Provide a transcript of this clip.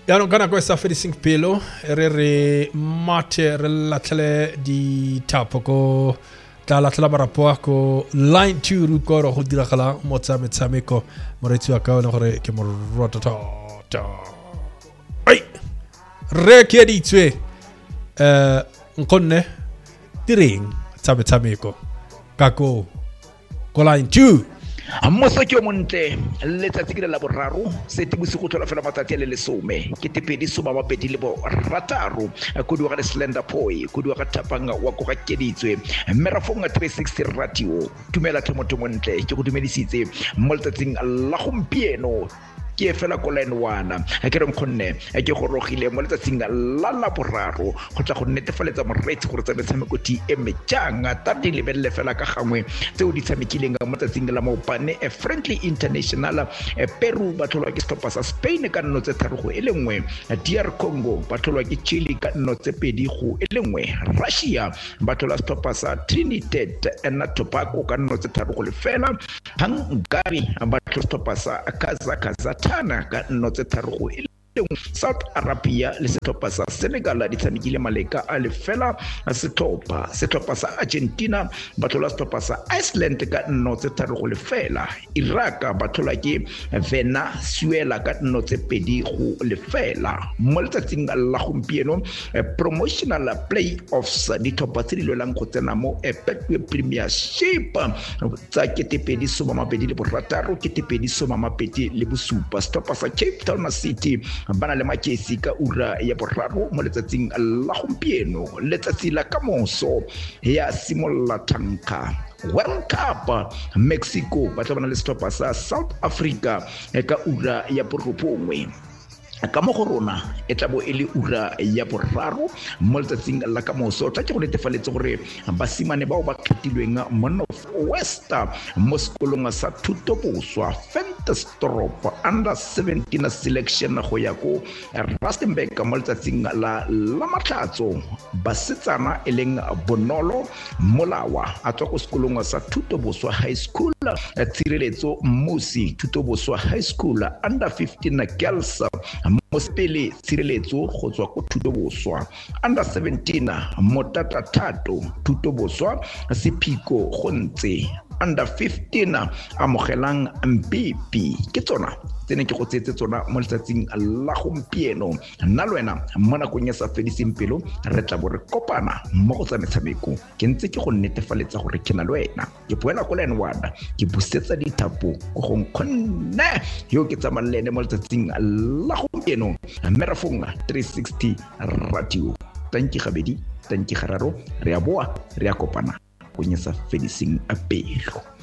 Yaanong kana questa Fedising Pelo re mate relatlele di tapoko tala marapoa ko line 2 ru ko ro dira kala motsa metsameko moretsi wa ka le gore ke mo rota ta ai re ke di tswe nkonne tiring tsameko kako ko line 2 Mosaki o montle letsatsi ke la boraro se tibusi go tlola fela matsatsi a le lesome ke tepedi soma mabedi le bo rataro go diwa ga slender poi go diwa ga tapanga wa go ga keditswe merafong 360 radio tumela tle motho montle ke go dumedisitse mo letsatsing la gompieno ke fela ko line 1 ke re mkhonne ke go rogile mo letsatsing la boraro go tla go netefaletsa moretsi gore tsa metshameko ti emejanga tati le belle fela ka gangwe tseo di tshamekileng mo letsatsing la mopane friendly international Peru batholwa ke stoppa sa Spain ka nno tse tharo go ele nngwe DR Congo batholwa ke Chile ka nno tse pedi go ele nngwe Russia batholwa stoppa sa Trinidad and Tobago ka nno tse tharo go lefela Hungary batholwa stoppa sa Kazakhstan ka nno tse tharo go ele South Arabia le setoppa sa Senegal di tshamekile maleka a lefela setoppa sa Argentina bathola setoppa sa Iceland ka nno tse tharo go lefela Iraq bathola ke Venezuela ka nno tse pedi go lefela mo letsatsing la gompieno promotional playoffs di toppa tse di lwelang go tsena mo Betway Premiership tsa ketepedi soma mabedi le borataro ketepedi soma mabedi le bosupa setoppa sa Cape Town City bana le makesi ka ura ya boraro mo letsatsing la gompieno letsatsi la kamoso ya simolla tanka World Cup Mexico ba tla bana le stoppa sa South Africa ka ura ya borobongwe ka mo go rona e tla bo ele ura ya boraro mo letsatsing la kamoso tla ke go netefaletse gore basimane bao ba kgetilweng mo North West mo sekolong sa thuto boswa Ventersdorp under 17 selection go ya ko Rustenburg mo letsatsing la matlatso basetsana eleng Bonolo Molawa a tswa go sekolong sa thuto boswa high school Tsireletso Musi thuto boswa high school under 15 girls Mospele Tsireletso go tswa ko thuto boswa under 17 Motata Thato thuto boswa Sephiko go ntse under 15 amogelang Mpipi ke tsona tsene ke go tsetse tsona mo letsatsing la gompieno nna le wena mo nakong ya sa Fedising Pelo re tla bo re kopana mo go tsa metshameko ke ntse ke go netefaletsa gore ke na le wena ke boela ko line 1 ke busetsa dithapo go go nkgonne yo ke tsamalene mo letsatsing la gompieno merafong 360 radio tanki gabedi tanki gararo re a boa re a kopana go nya sa Fedising Pelo.